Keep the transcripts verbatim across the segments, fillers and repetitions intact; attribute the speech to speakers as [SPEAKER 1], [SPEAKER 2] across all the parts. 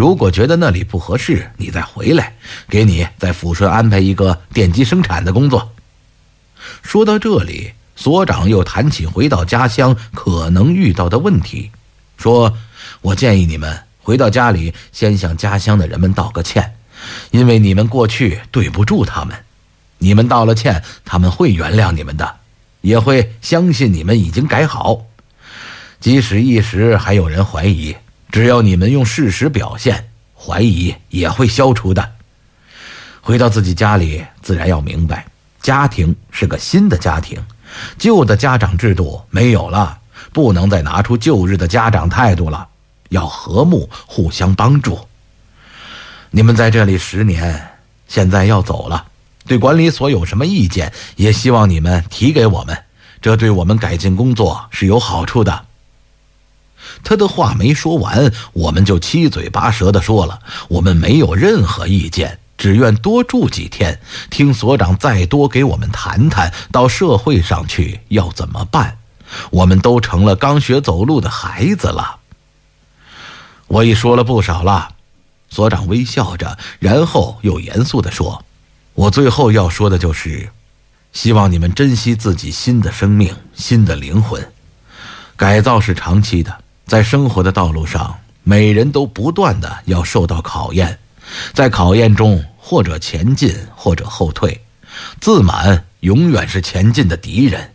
[SPEAKER 1] 如果觉得那里不合适，你再回来，给你在抚顺安排一个电机生产的工作。”说到这里，所长又谈起回到家乡可能遇到的问题，说：“我建议你们回到家里，先向家乡的人们道个歉，因为你们过去对不住他们。你们道了歉，他们会原谅你们的，也会相信你们已经改好。即使一时还有人怀疑，只要你们用事实表现，怀疑也会消除的。回到自己家里，自然要明白，家庭是个新的家庭，旧的家长制度没有了，不能再拿出旧日的家长态度了，要和睦，互相帮助。你们在这里十年，现在要走了，对管理所有什么意见，也希望你们提给我们，这对我们改进工作是有好处的。”他的话没说完，我们就七嘴八舌地说了，我们没有任何意见，只愿多住几天，听所长再多给我们谈谈，到社会上去要怎么办。我们都成了刚学走路的孩子了。我已说了不少了，所长微笑着，然后又严肃地说：“我最后要说的就是，希望你们珍惜自己新的生命，新的灵魂。改造是长期的，在生活的道路上，每人都不断的要受到考验，在考验中或者前进，或者后退，自满永远是前进的敌人。”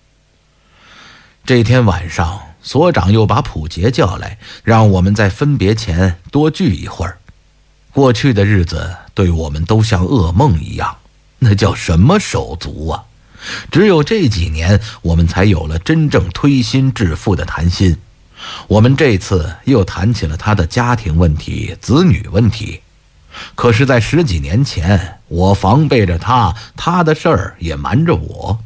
[SPEAKER 1] 这天晚上，所长又把普杰叫来，让我们在分别前多聚一会儿。过去的日子对我们都像噩梦一样，那叫什么手足啊！只有这几年，我们才有了真正推心置腹的谈心。我们这次又谈起了他的家庭问题、子女问题。可是在十几年前，我防备着他，他的事儿也瞒着我。